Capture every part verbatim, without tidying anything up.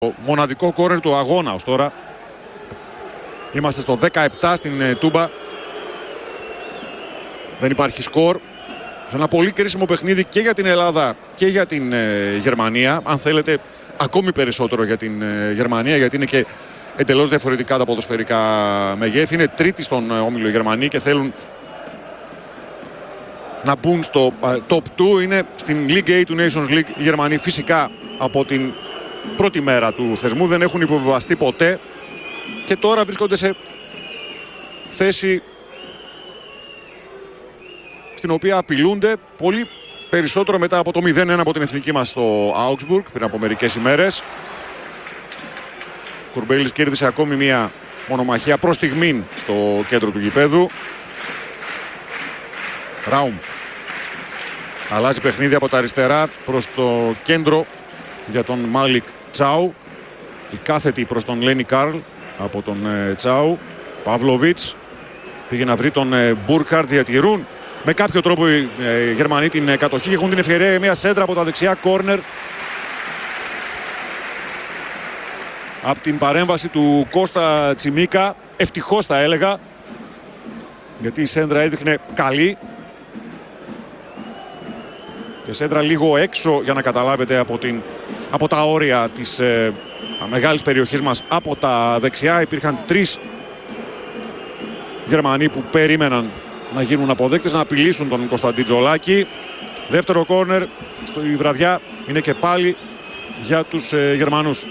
Το μοναδικό κόρνερ του αγώνα ως τώρα. Είμαστε στο δεκαεπτά στην ε, Τούμπα. Δεν υπάρχει σκορ. Σε ένα πολύ κρίσιμο παιχνίδι και για την Ελλάδα και για την ε, Γερμανία. Αν θέλετε ακόμη περισσότερο για την ε, Γερμανία, γιατί είναι και εντελώς διαφορετικά τα ποδοσφαιρικά μεγέθη. Είναι τρίτη στον ε, όμιλο Γερμανοί και θέλουν να μπουν στο ε, top δύο. Είναι στην League A του Nations League οι Γερμανοί φυσικά από την πρώτη μέρα του θεσμού. Δεν έχουν υποβιβαστεί ποτέ και τώρα βρίσκονται σε θέση στην οποία απειλούνται πολύ περισσότερο μετά από το μηδέν ένα από την εθνική μας στο Augsburg πριν από μερικές ημέρες. Κουρμπέλης κέρδισε ακόμη μια μονομαχία προς στιγμήν στο κέντρο του γηπέδου. Ράουμ αλλάζει παιχνίδι από τα αριστερά προς το κέντρο για τον Μάλικ Τσάου. Η κάθετη προς τον Λένι Καρλ από τον ε, Τσάου. Παύλοβιτς πήγε να βρει τον ε, Μπούρκαρτ. Διατηρούν με κάποιο τρόπο οι ε, Γερμανοί την ε, κατοχή και έχουν την ευκαιρία για μια σέντρα από τα δεξιά, κόρνερ από την παρέμβαση του Κώστα Τσιμίκα. Ευτυχώς θα έλεγα, γιατί η σέντρα έδειχνε καλή και σέντρα λίγο έξω για να καταλάβετε από, την, από τα όρια της ε, μεγάλης περιοχής μας από τα δεξιά. Υπήρχαν τρεις Γερμανοί που περίμεναν να γίνουν αποδέκτες, να απειλήσουν τον Κωνσταντίν Τζολάκη. Δεύτερο κόρνερ στη βραδιά είναι και πάλι για τους ε, Γερμανούς.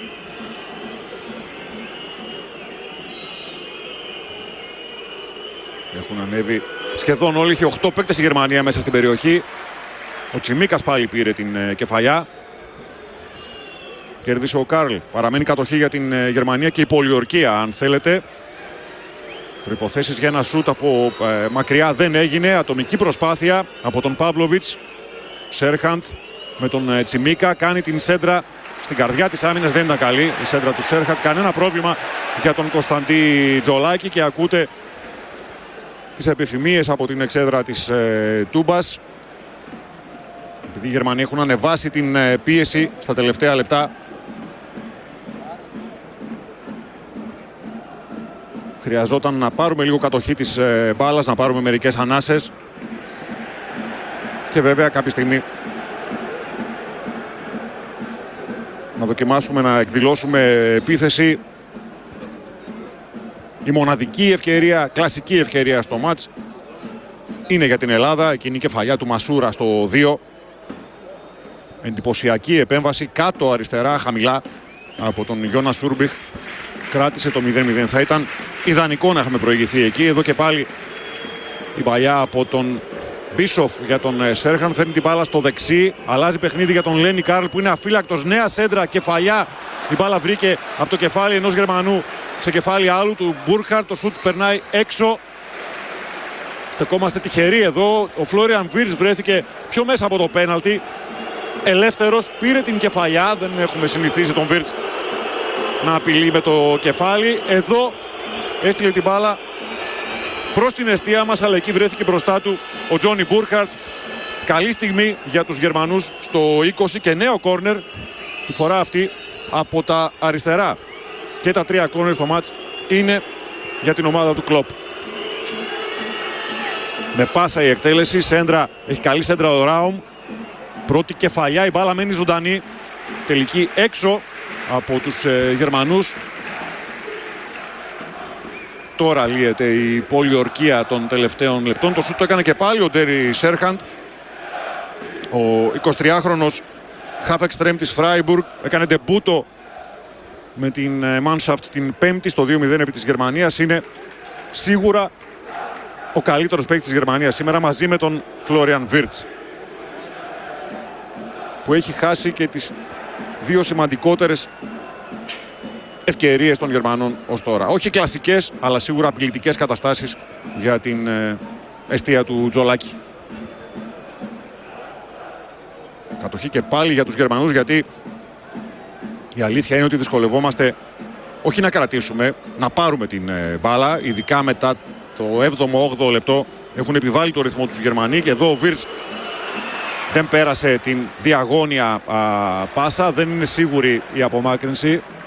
Έχουν ανέβει σχεδόν όλοι. Είχε οκτώ παίκτες η Γερμανία μέσα στην περιοχή. Ο Τσιμίκας πάλι πήρε την ε, κεφαλιά. Κέρδισε ο Καρλ. Παραμένει κατοχή για την ε, Γερμανία και η πολιορκία, αν θέλετε. Προϋποθέσεις για ένα σούτ από ε, μακριά δεν έγινε. Ατομική προσπάθεια από τον Παύλοβιτς. Σέρχαντ με τον ε, Τσιμίκα κάνει την σέντρα στην καρδιά της άμυνας. Δεν ήταν καλή η σέντρα του Σέρχαντ. Κανένα πρόβλημα για τον Κωνσταντίν Τζολάκη και ακούτε τις επιθυμίες από την εξέδρα της ε, Τούμπας. Επειδή οι Γερμανοί έχουν ανεβάσει την ε, πίεση στα τελευταία λεπτά, χρειαζόταν να πάρουμε λίγο κατοχή της ε, μπάλας, να πάρουμε μερικές ανάσες και βέβαια κάποια στιγμή να δοκιμάσουμε να εκδηλώσουμε επίθεση. Η μοναδική ευκαιρία, κλασική ευκαιρία στο μάτς είναι για την Ελλάδα. Εκείνη η κεφαλιά του Μασούρα στο δύο. Εντυπωσιακή επέμβαση κάτω αριστερά, χαμηλά από τον Γιώνα Σούρμπιχ. Κράτησε το μηδέν μηδέν. Θα ήταν ιδανικό να είχαμε προηγηθεί εκεί. Εδώ και πάλι η παλιά από τον Μπίσοφ για τον Σέρχαν. Φέρνει την μπάλα στο δεξί. Αλλάζει παιχνίδι για τον Λένι Καρλ που είναι αφύλακτος. Νέα σέντρα, κεφαλιά. Η μπάλα βρήκε από το κεφάλι ενός Γερμανού σε κεφάλι άλλου του Μπούρκαρτ. Το σουτ περνάει έξω. Στεκόμαστε τυχεροί εδώ. Ο Φλόριαν Βίρτς βρέθηκε πιο μέσα από το πέναλτι. Ελεύθερος, πήρε την κεφαλιά. Δεν έχουμε συνηθίσει τον Βίρτς να απειλεί με το κεφάλι. Εδώ έστειλε την μπάλα προς την εστία μας, αλλά εκεί βρέθηκε μπροστά του ο Τζόνι Μπούρκαρτ. Καλή στιγμή για τους Γερμανούς στο είκοσι και νέο κόρνερ τη φορά αυτή από τα αριστερά. Και τα τρία κόρνερ στο μάτς είναι για την ομάδα του Κλοπ. Με πάσα η εκτέλεση, σέντρα, έχει καλή σέντρα ο Ράουμ. Πρώτη κεφαλιά, η μπάλα μένει ζωντανή. Τελική έξω από τους ε, Γερμανούς. Τώρα λύεται η πολιορκία των τελευταίων λεπτών. Το σούτ το έκανε και πάλι ο Ντέρι Σέρχαντ. Ο εικοσιτριάχρονος half extreme της Φράιμπουργκ έκανε ντεμπούτο με την Mannschaft την πέμπτη στο δύο μηδέν επί της Γερμανίας. Είναι σίγουρα ο καλύτερος παίκτης της Γερμανίας σήμερα, μαζί με τον Φλόριαν Βίρτς, που έχει χάσει και τις δύο σημαντικότερες ευκαιρίες των Γερμανών ως τώρα. Όχι κλασικές, αλλά σίγουρα απειλητικές καταστάσεις για την ε, εστία του Τζολάκη. Κατοχή και πάλι για τους Γερμανούς, γιατί η αλήθεια είναι ότι δυσκολευόμαστε όχι να κρατήσουμε, να πάρουμε την ε, μπάλα, ειδικά μετά το έβδομο όγδοο λεπτό. Έχουν επιβάλει το ρυθμό τους οι Γερμανοί και εδώ ο Βίρτς δεν πέρασε την διαγώνια α, πάσα. Δεν είναι σίγουρη η απομάκρυνση.